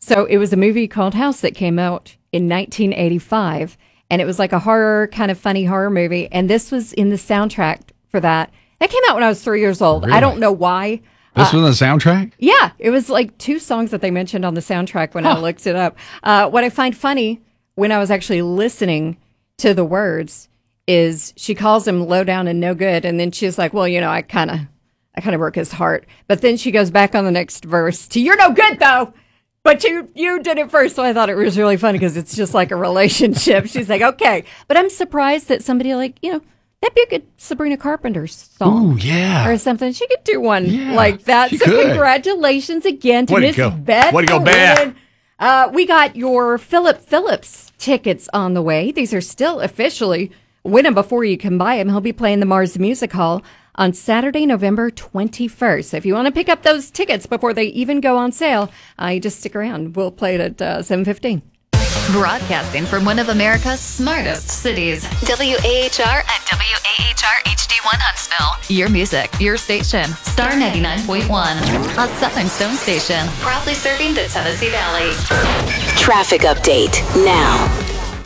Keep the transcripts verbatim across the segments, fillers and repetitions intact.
So it was a movie called House that came out in nineteen eighty-five, and it was like a horror, kind of funny horror movie. And this was in the soundtrack for that. That came out when I was three years old. Really? I don't know why. This uh, was the soundtrack? Yeah, it was like two songs that they mentioned on the soundtrack when huh. I looked it up. Uh, what I find funny when I was actually listening to the words is she calls him low down and no good, and then she's like, well, you know, I kind of I kind of broke his heart. But then she goes back on the next verse to, you're no good, though, but you you did it first. So I thought it was really funny because it's just like a relationship. She's like, okay. But I'm surprised that somebody like, you know, that'd be a good Sabrina Carpenter song. Oh, yeah. Or something. She could do one yeah, like that. So could. Congratulations again to Way to Miss go. Beth. Way to go, Beth. Uh, we got your Philip Phillips tickets on the way. These are still officially win them before you can buy them. He'll be playing the Mars Music Hall on Saturday, November twenty-first. So if you want to pick up those tickets before they even go on sale, uh, you just stick around. We'll play it at uh, seven fifteen. Broadcasting from one of America's smartest cities. W A H R and W A H R H D one Huntsville. Your music, your station. Star ninety-nine point one. A Southern Stone station. Proudly serving the Tennessee Valley. Traffic update now.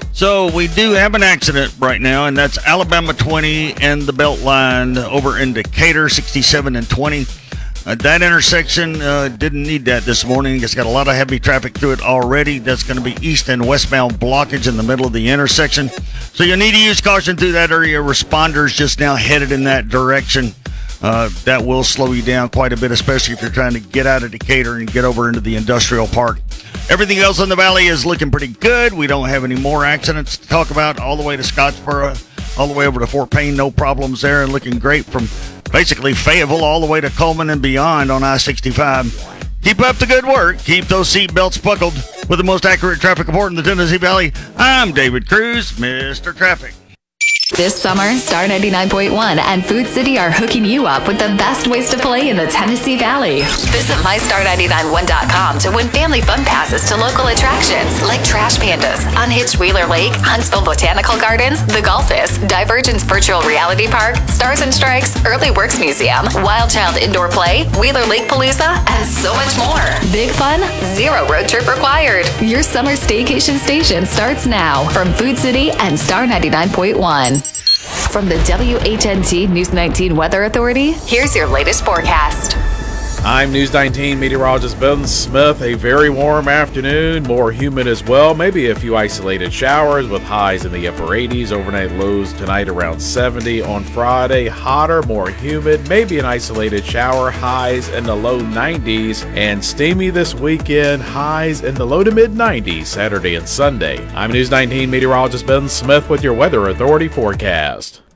So we do have an accident right now, and that's Alabama twenty and the Beltline over in Decatur, sixty-seven and twenty. Uh, that intersection uh, didn't need that this morning. It's got a lot of heavy traffic through it already. That's going to be east and westbound blockage in the middle of the intersection. So you'll need to use caution through that area. Responders just now headed in that direction. Uh, that will slow you down quite a bit, especially if you're trying to get out of Decatur and get over into the industrial park. Everything else in the valley is looking pretty good. We don't have any more accidents to talk about all the way to Scottsboro, all the way over to Fort Payne. No problems there, and looking great from basically Fayetteville all the way to Coleman and beyond on I sixty-five. Keep up the good work. Keep those seat belts buckled. With the most accurate traffic report in the Tennessee Valley, I'm David Cruz, Mister Traffic. This summer, Star ninety-nine point one and Food City are hooking you up with the best ways to play in the Tennessee Valley. Visit my star nine nine one dot com to win family fun passes to local attractions like Trash Pandas, Unhitched Wheeler Lake, Huntsville Botanical Gardens, The Golfist, Divergence Virtual Reality Park, Stars and Strikes, Early Works Museum, Wild Child Indoor Play, Wheeler Lake Palooza, and so much more. Big fun, zero road trip required. Your summer staycation station starts now from Food City and Star ninety-nine point one. From the W H N T News nineteen Weather Authority, here's your latest forecast. I'm News nineteen meteorologist Ben Smith. A very warm afternoon, more humid as well. Maybe a few isolated showers with highs in the upper eighties. Overnight lows tonight around seventy. On Friday, hotter, more humid. Maybe an isolated shower, highs in the low nineties. And steamy this weekend, highs in the low to mid nineties Saturday and Sunday. I'm News nineteen meteorologist Ben Smith with your Weather Authority forecast.